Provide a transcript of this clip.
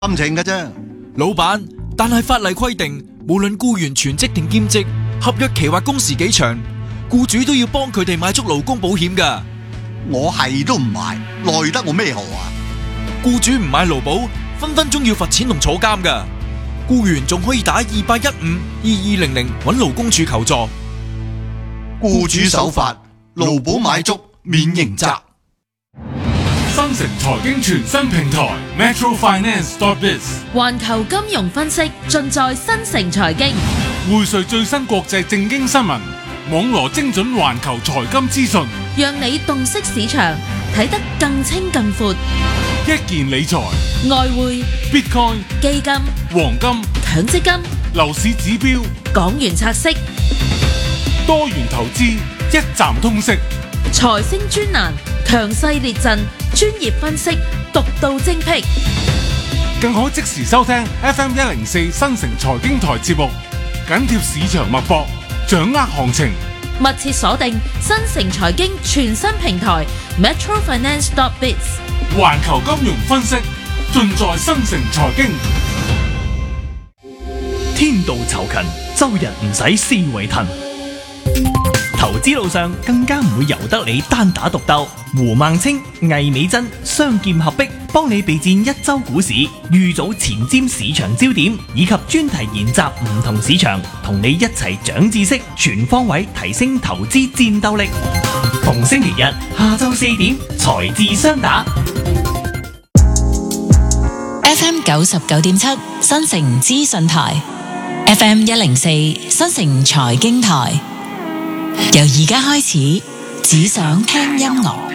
心情嘅啫。 老闆，但係法例規定，無論僱員全職定兼職，合約期或工時幾長，僱主都要幫佢哋買足勞工保險㗎。 我係都唔買，奈得我咩何啊？ 僱主唔買勞保，分分鐘要罰錢同坐監㗎。僱員仲可以打28152200搵勞工處求助。 僱主守法，勞保買足免刑責。 新城財經全新平台 metrofinance.biz， 環球金融分析盡在新城財經， 匯萃最新國際政經新聞，網羅精準環球財金資訊， 讓你洞悉市場，睇得更清更闊。 一件理財、 外匯、 Bitcoin、 基金、 黃金、 強積金、 樓市指標、 港元拆息、 多元投資，一站通識。 財星專欄，強勢列陣，專業分析，獨到精闢， 更可即時收聽 FM104 新城財經台節目，緊貼市場脈搏，掌握行情。 密切鎖定新城財經全新平台 metrofinance.biz， 環球金融分析盡在新城財經。 天道酬勤，周日唔使思維騰。投資路上更加唔會由得你單打獨鬥，胡孟青、魏美珍雙劍合璧，幫你備戰一周股市，預早前瞻市場焦點，以及專題研習唔同市場，同你一齊長知識，全方位提升投資戰鬥力。逢星期日下晝4點，財智雙打。 FM 99.7新城資訊台 ，FM 104新城財經台。由而家開始，只想聽音樂。